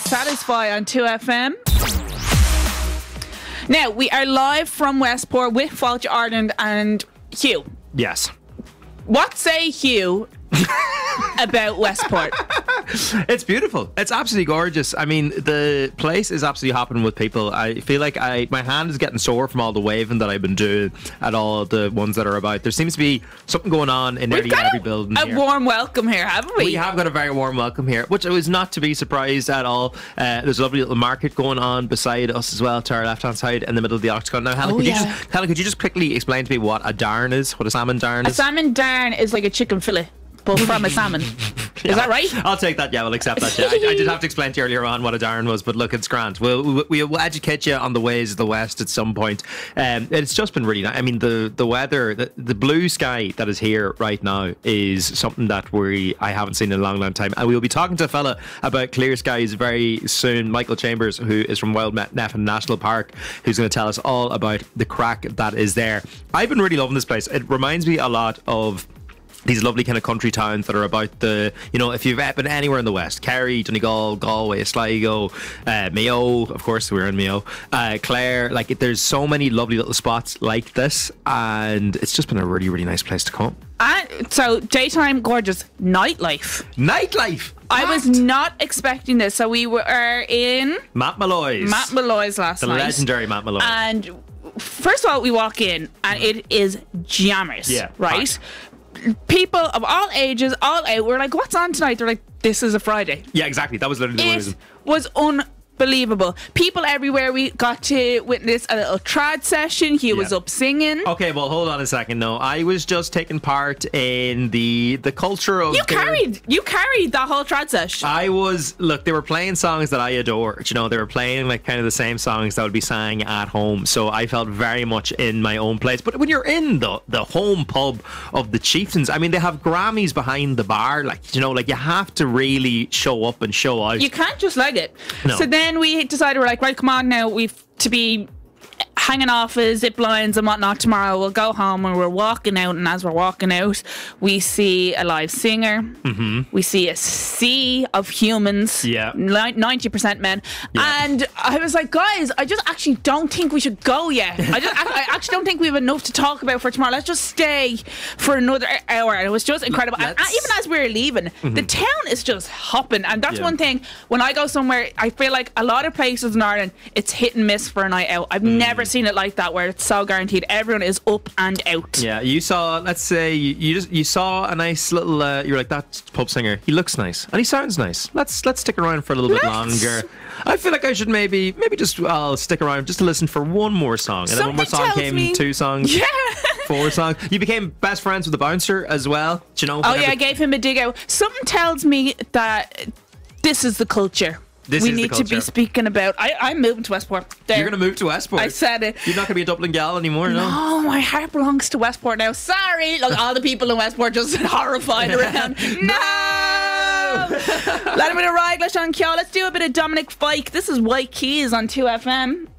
Satisfy on 2FM. Now, we are live from Westport with Fáilte Ireland and Hugh. Yes. What say Hugh about Westport? It's beautiful. It's absolutely gorgeous. I mean, the place is absolutely hopping with people. I feel like my hand is getting sore from all the waving that I've been doing at all the ones that are about. There seems to be something going on in nearly every building a here. warm welcome here, haven't we? We have got a very warm welcome here, which I was not to be surprised at all. There's a lovely little market going on beside us as well, to our left-hand side, in the middle of the octagon. Now, Helen, could you just quickly explain to me what a darn is? What a salmon darn is? A salmon darn is like a chicken fillet, but from a salmon. Is that right? I'll take that. Yeah, we'll accept that. Yeah. I did have to explain to you earlier on what a darn was, but look, it's grand. We'll educate you on the ways of the West at some point. It's just been really nice. I mean, the weather, the blue sky that is here right now is something that I haven't seen in a long time. And we'll be talking to a fella about clear skies very soon, Michael Chambers, who is from Wild Neffen National Park, who's going to tell us all about the crack that is there. I've been really loving this place. It reminds me a lot of these lovely kind of country towns that are about if you've been anywhere in the West, Kerry, Donegal, Galway, Sligo, Mayo, of course we're in Mayo, Clare, like there's so many lovely little spots like this, and it's just been a really, really nice place to come. So daytime, gorgeous. Nightlife. I was not expecting this. So we were in Matt Malloy's last night. The legendary Matt Malloy. And first of all, we walk in and it is jammers. Yeah. Right? People of all ages, all out. We're like, what's on tonight? They're like, this is a Friday. Yeah, exactly. That was literally the reason. It was unbelievable. People everywhere. We got to witness a little trad session. He was up singing. Okay, well, hold on a second. No, I was just taking part in the culture of... You carried that whole trad session. Look, they were playing songs that I adore. They were playing like kind of the same songs that would be sang at home. So I felt very much in my own place. But when you're in the home pub of the Chieftains, I mean, they have Grammys behind the bar. You have to really show up and show out. You can't just leg it. No. So then we decided, we're like, right, come on now, we've to be hanging off zip lines and whatnot tomorrow. We'll go home, and we're walking out, and as we're walking out, we see a live singer. Mm-hmm. We see a sea of humans. Yeah. 90% men. Yeah. And I was like, guys, I just actually don't think we should go yet. I actually don't think we have enough to talk about for tomorrow. Let's just stay for another hour. And it was just incredible. And even as we were leaving, the town is just hopping. And that's one thing, when I go somewhere, I feel like a lot of places in Ireland, it's hit and miss for a night out. I've never seen it like that, where it's so guaranteed everyone is up and out. Yeah, you saw, let's say you saw a nice little you're like, that pub singer, he looks nice and he sounds nice, let's stick around for a little bit longer. I feel like I should maybe just I'll stick around just to listen for one more song, and then one more song came, 2 songs, 4 songs. You became best friends with the bouncer as well, I gave him a dig out. Something tells me that this is the culture we need to be speaking about. I'm moving to Westport. There. You're going to move to Westport? I said it. You're not going to be a Dublin gal anymore, no? No, my heart belongs to Westport now. Sorry. Look, all the people in Westport just horrified around. No! Let him in a ride, let's on Kyo. Let's do a bit of Dominic Fike. This is White Keys on 2FM.